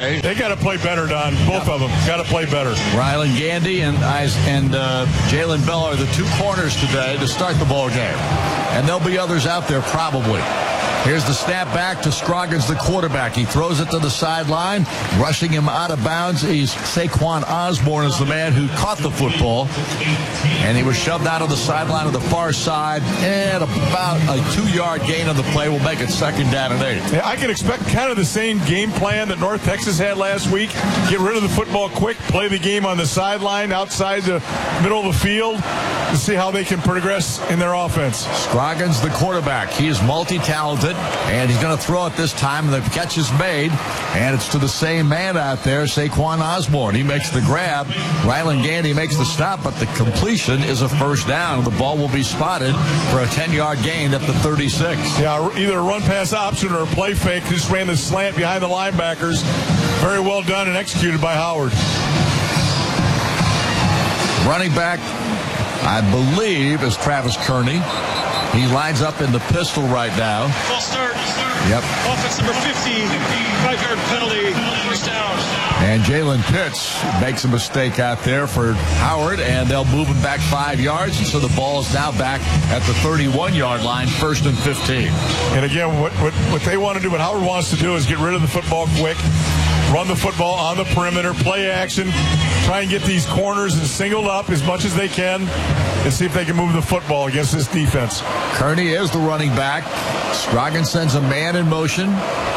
today. They got to play better, Don. Both of them got to play better. Rylan Gandy and Jalen Bell are the two corners today to start the ball game. And there'll be others out there probably. Here's the snap back to Scroggins, the quarterback. He throws it to the sideline, rushing him out of bounds. Saquon Osborne is the man who caught the football, and he was shoved out of the sideline of the far side, and about a 2-yard gain on the play will make it 2nd down and 8. Yeah, I can expect kind of the same game plan that North Texas had last week. Get rid of the football quick, play the game on the sideline outside the middle of the field to see how they can progress in their offense. Scroggins, the quarterback. He is multi-talented, and he's going to throw it this time, and the catch is made, and it's to the same man out there, Saquon Osborne. He makes the grab. Rylan Gandy makes the stop, but the completion is a 1st down. The ball will be spotted for a 10-yard gain at the 36. Yeah, either a run-pass option or a play fake. Just ran the slant behind the linebackers. Very well done and executed by Howard. Running back, I believe, is Travis Kearney. He lines up in the pistol right now. False start. Yep. Offense number 50, 5-yard penalty, 1st down. And Jalen Pitts makes a mistake out there for Howard, and they'll move him back 5 yards, and so the ball is now back at the 31-yard line, 1st and 15. And again, what they want to do, what Howard wants to do is get rid of the football quick, run the football on the perimeter, play action, try and get these corners and singled up as much as they can, and see if they can move the football against this defense. Kearney is the running back. Scroggins sends a man in motion.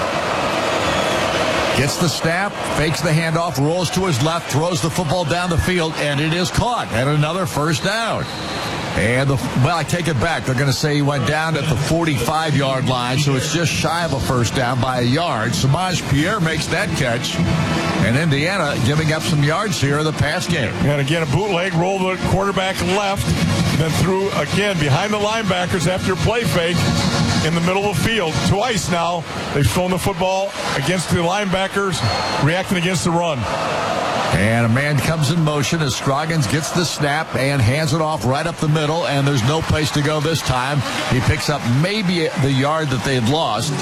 Gets the snap, fakes the handoff, rolls to his left, throws the football down the field, and it is caught. And another 1st down. And, I take it back. They're going to say he went down at the 45-yard line, so it's just shy of a 1st down by a yard. Samaj Pierre makes that catch. And Indiana giving up some yards here in the pass game. And again, a bootleg, roll the quarterback left, then through again behind the linebackers after a play fake in the middle of the field. Twice now, they've thrown the football against the linebackers, reacting against the run. And a man comes in motion as Scroggins gets the snap and hands it off right up the middle, and there's no place to go this time. He picks up maybe the yard that they had lost,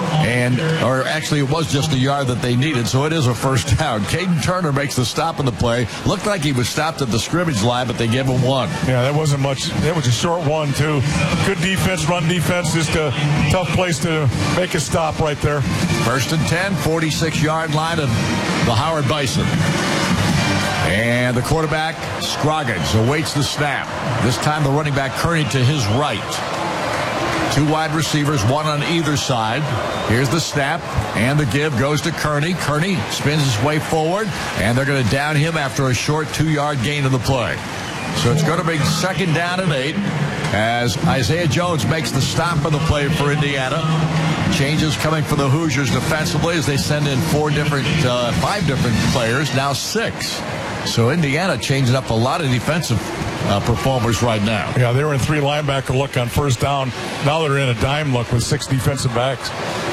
or actually it was just the yard that they needed, so it is a 1st down. Caden Turner makes the stop in the play. Looked like he was stopped at the scrimmage line, but they gave him 1. Yeah, that wasn't much. That was a short one, too. Good defense, run defense, just a tough place to make a stop right there. 1st and 10, 46-yard line of the Howard Bison. And the quarterback, Scroggins, awaits the snap. This time the running back, Kearney, to his right. 2 wide receivers, 1 on either side. Here's the snap, and the give goes to Kearney. Kearney spins his way forward, and they're going to down him after a short 2-yard gain of the play. So it's going to be 2nd down and 8 as Isaiah Jones makes the stop of the play for Indiana. Changes coming for the Hoosiers defensively as they send in 5 different players, now 6. So Indiana changing up a lot of defensive performers right now. Yeah, they were in 3 linebacker look on 1st down. Now they're in a dime look with 6 defensive backs.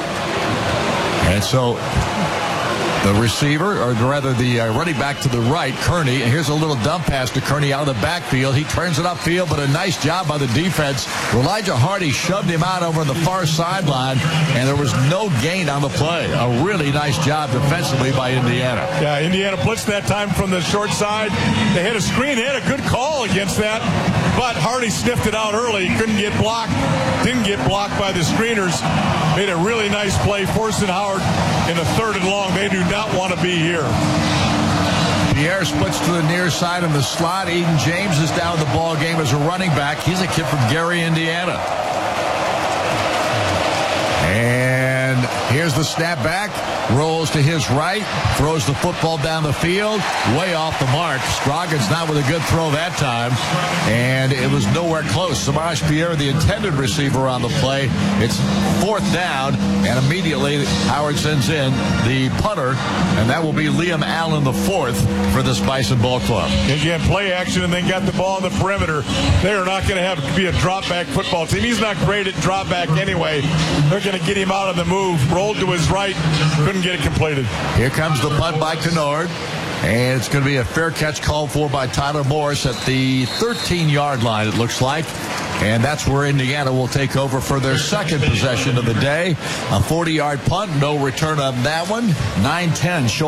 And so the receiver, or rather the running back to the right, Kearney. And here's a little dump pass to Kearney out of the backfield. He turns it upfield, but a nice job by the defense. Elijah Hardy shoved him out over the far sideline, and there was no gain on the play. A really nice job defensively by Indiana. Yeah, Indiana blitzed that time from the short side. They had a screen. They had a good call against that, but Hardy sniffed it out early. He couldn't get blocked. Didn't get blocked by the screeners. Made a really nice play, forcing Howard in a 3rd and long. They do not want to be here. Pierre splits to the near side of the slot. Eden James is down the ball game as a running back. He's a kid from Gary, Indiana. And here's the snap back. Rolls to his right. Throws the football down the field. Way off the mark. Scroggins not with a good throw that time. And it was nowhere close. Samaj Pierre, the intended receiver on the play. It's 4th down. And immediately Howard sends in the punter. And that will be Liam Allen, the 4th for this Bison Ball Club. Again, play action and then got the ball on the perimeter. They are not going to be a drop-back football team. He's not great at drop-back anyway. They're going to get him out on the move. Rolled to his right. Couldn't get it completed. Here comes the punt by Kennard. And it's going to be a fair catch called for by Tyler Morris at the 13-yard line, it looks like. And that's where Indiana will take over for their 2nd possession of the day. A 40-yard punt, no return on that one. 9-10.